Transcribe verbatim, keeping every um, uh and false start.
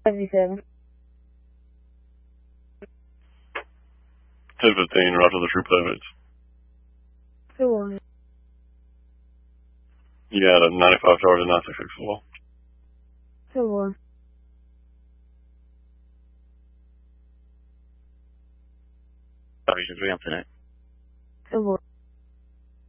seventy-seven. ten fifteen, roger the troop limits. two one. You had a ninety-five charge and nine six six as well. two one. Division three, I'm tonight.